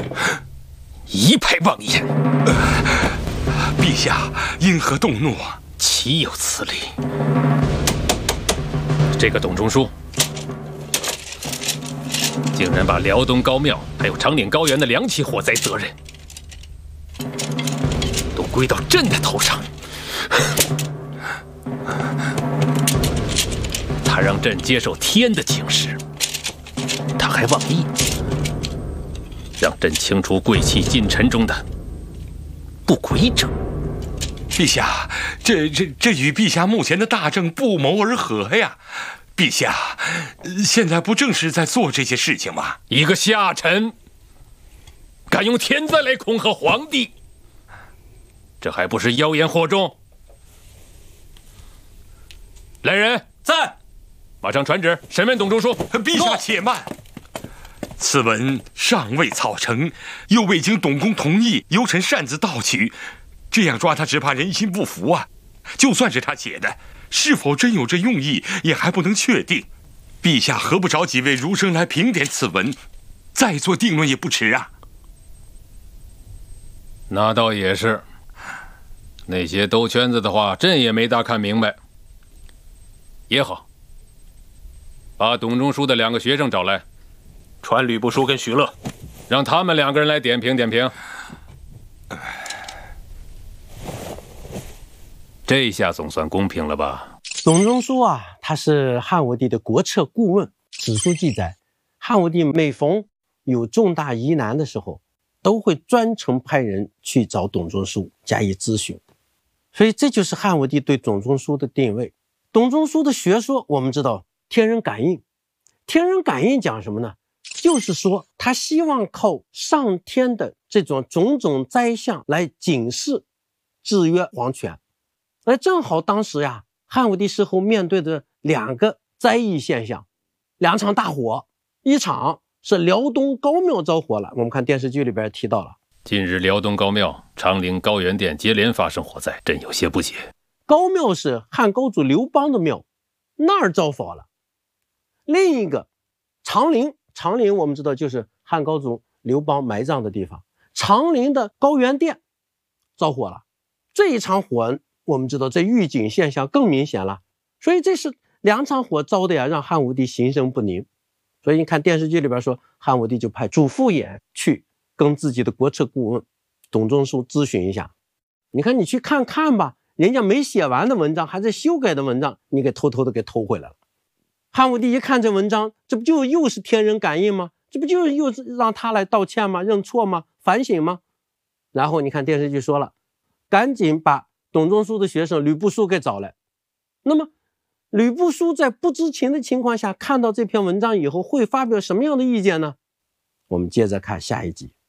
一派妄言！ 陛下因何动怒？ 岂有此理！这个董仲舒，竟然把辽东高庙还有长岭高原的2起火灾责任，都归到朕的头上。他让朕接受天的请示，他还妄议，让朕清除贵戚近臣中的不轨者。 陛下，这与陛下目前的大政不谋而合呀！陛下，现在不正是在做这些事情吗？ 一个下臣，敢用天灾来恐吓皇帝，这还不是妖言惑众？来人， 在！ 马上传旨审问董仲舒。 陛下且慢，此文尚未草成，又未经董公同意，由臣擅自盗取，这样抓他只怕人心不服啊！就算是他写的，是否真有这用意，也还不能确定。陛下何不找几位儒生来评点此文，再做定论也不迟啊？ 那倒也是，那些兜圈子的话，朕也没大看明白。也好，把董仲舒的2个学生找来， 传吕不韦跟许乐， 让他们2个人来点评点评。这下总算公平了吧？ 董仲舒啊，他是汉武帝的国策顾问。史书记载，汉武帝每逢有重大疑难的时候，都会专程派人去找董仲舒加以咨询。所以这就是汉武帝对董仲舒的定位。董仲舒的学说，我们知道天人感应。天人感应讲什么呢？就是说他希望靠上天的这种种种灾象来警示制约皇权。而正好当时呀，汉武帝事后面对的2个灾异现象，2场大火，一场是辽东高庙着火了，我们看电视剧里边提到了。 近日辽东高庙、长陵高原殿接连发生火灾，朕有些不解。 高庙是汉高祖刘邦的庙，那儿着火了。另一个长陵我们知道就是汉高祖刘邦埋葬的地方，长陵的高原殿着火了。这一场火我们知道这预警现象更明显了，所以这是2场火着的呀，让汉武帝心生不宁。所以你看电视剧里边说，汉武帝就派主父偃去跟自己的国策顾问董仲舒咨询一下。你看你去看吧，人家没写完的文章，还在修改的文章，你给偷偷的给偷回来了。汉武帝一看这文章，这不就又是天人感应吗？这不就是又让他来道歉吗？认错吗？反省吗？然后你看电视剧说了，赶紧把董仲舒的学生吕不韦给找来。那么吕不韦在不知情的情况下看到这篇文章以后，会发表什么样的意见呢？我们接着看下一集。